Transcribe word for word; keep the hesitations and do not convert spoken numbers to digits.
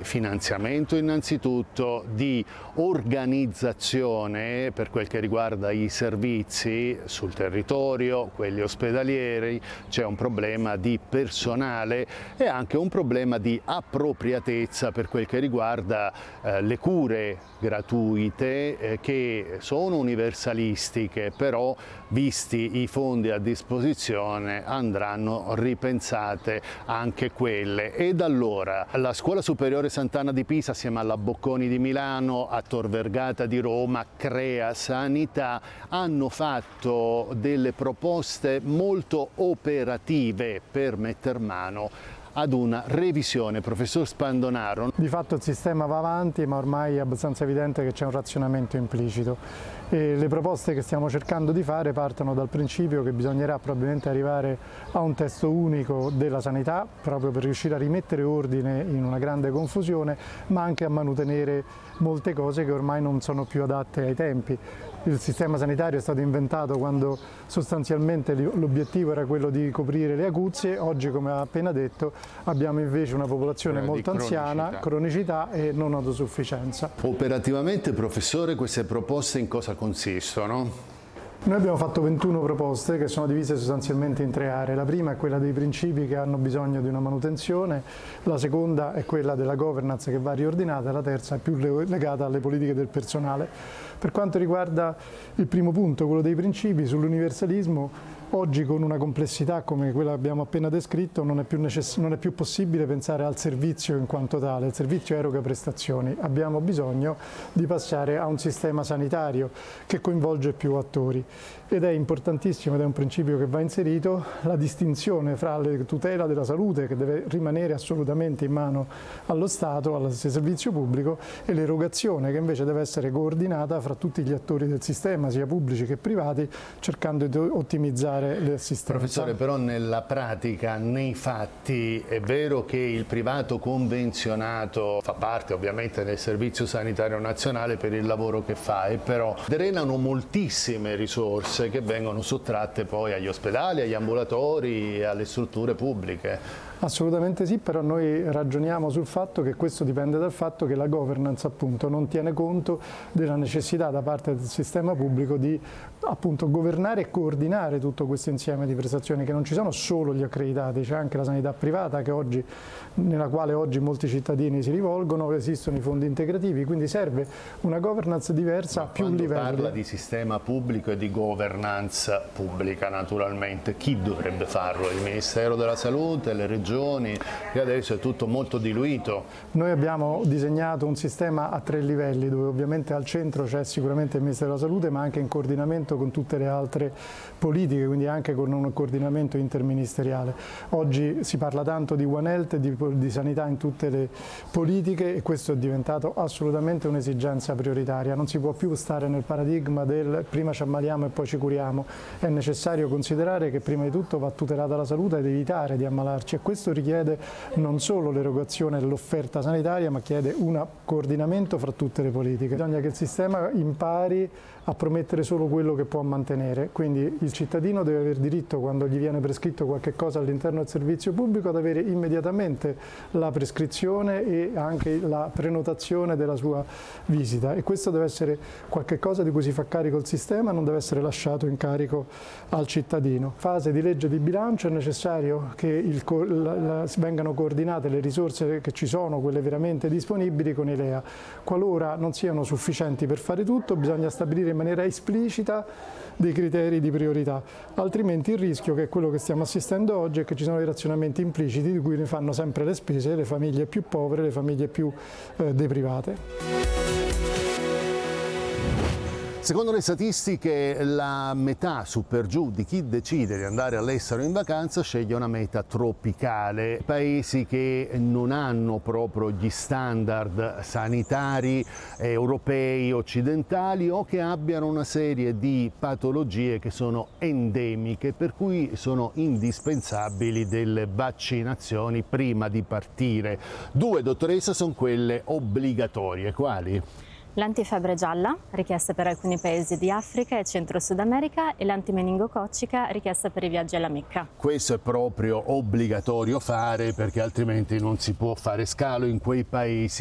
finanziamento innanzitutto, di organizzazione per quel che riguarda i servizi sul territorio, quelli ospedalieri, c'è un problema di personale e anche un problema di appropriatezza per quel che riguarda eh, le cure gratuite eh, che sono universalistiche, però visti i fondi a disposizione andranno ripensate anche quelle. Ed allora la Scuola Superiore Sant'Anna di Pisa assieme alla Bocconi di Milano, a Tor Vergata di Roma, Crea Sanità hanno fatto delle proposte molto operative per metter mano ad una revisione. Professor Spandonaro. Di fatto il sistema va avanti, ma ormai è abbastanza evidente che c'è un razionamento implicito. E le proposte che stiamo cercando di fare partono dal principio che bisognerà probabilmente arrivare a un testo unico della sanità, proprio per riuscire a rimettere ordine in una grande confusione, ma anche a mantenere molte cose che ormai non sono più adatte ai tempi. Il sistema sanitario è stato inventato quando sostanzialmente l'obiettivo era quello di coprire le acuzie. Oggi, come ha appena detto, abbiamo invece una popolazione molto anziana, cronicità e non autosufficienza. Operativamente, professore, queste proposte in cosa consistono? Noi abbiamo fatto ventuno proposte che sono divise sostanzialmente in tre aree. La prima è quella dei principi che hanno bisogno di una manutenzione, la seconda è quella della governance che va riordinata e la terza è più legata alle politiche del personale. Per quanto riguarda il primo punto, quello dei principi, sull'universalismo, oggi con una complessità come quella che abbiamo appena descritto non è più necess- non è più possibile pensare al servizio in quanto tale. Il servizio eroga prestazioni. Abbiamo bisogno di passare a un sistema sanitario che coinvolge più attori. Ed è importantissimo, ed è un principio che va inserito, la distinzione fra la tutela della salute, che deve rimanere assolutamente in mano allo Stato, al servizio pubblico, e l'erogazione, che invece deve essere coordinata fra tutti gli attori del sistema, sia pubblici che privati, cercando di ottimizzare l'assistenza. Professore, però nella pratica, nei fatti, è vero che il privato convenzionato fa parte ovviamente del Servizio Sanitario Nazionale per il lavoro che fa, e però drenano moltissime risorse che vengono sottratte poi agli ospedali, agli ambulatori e alle strutture pubbliche. Assolutamente sì, però noi ragioniamo sul fatto che questo dipende dal fatto che la governance appunto non tiene conto della necessità da parte del sistema pubblico di appunto governare e coordinare tutto questo insieme di prestazioni, che non ci sono solo gli accreditati, c'è anche la sanità privata che oggi, nella quale oggi molti cittadini si rivolgono, esistono i fondi integrativi, quindi serve una governance diversa a più livelli. Quando parla di sistema pubblico e di governance pubblica, naturalmente, chi dovrebbe farlo? Il Ministero della Salute, le regioni? Che adesso è tutto molto diluito. Noi abbiamo disegnato un sistema a tre livelli, dove ovviamente al centro c'è sicuramente il Ministero della Salute, ma anche in coordinamento con tutte le altre politiche, quindi anche con un coordinamento interministeriale. Oggi si parla tanto di One Health e di, di sanità in tutte le politiche, e questo è diventato assolutamente un'esigenza prioritaria. Non si può più stare nel paradigma del prima ci ammaliamo e poi ci curiamo. È necessario considerare che prima di tutto va tutelata la salute ed evitare di ammalarci, e questo richiede non solo l'erogazione dell'offerta sanitaria, ma chiede un coordinamento fra tutte le politiche. Bisogna che il sistema impari a promettere solo quello che può mantenere, quindi il cittadino deve aver diritto, quando gli viene prescritto qualche cosa all'interno del servizio pubblico, ad avere immediatamente la prescrizione e anche la prenotazione della sua visita, e questo deve essere qualche cosa di cui si fa carico il sistema, non deve essere lasciato in carico al cittadino. Fase di legge di bilancio, è necessario che il, la, la, vengano coordinate le risorse che ci sono, quelle veramente disponibili, con i L E A. Qualora non siano sufficienti per fare tutto, bisogna stabilire in maniera esplicita dei criteri di priorità, altrimenti il rischio, che è quello che stiamo assistendo oggi, è che ci sono dei razionamenti impliciti di cui ne fanno sempre le spese le famiglie più povere, le famiglie più eh, deprivate. Secondo le statistiche, la metà su per giù di chi decide di andare all'estero in vacanza sceglie una meta tropicale, paesi che non hanno proprio gli standard sanitari europei, occidentali, o che abbiano una serie di patologie che sono endemiche, per cui sono indispensabili delle vaccinazioni prima di partire. Due, dottoressa, sono quelle obbligatorie. Quali? L'antifebbre gialla, richiesta per alcuni paesi di Africa e Centro-Sud America, e l'antimeningococcica, richiesta per i viaggi alla Mecca. Questo è proprio obbligatorio fare, perché altrimenti non si può fare scalo in quei paesi.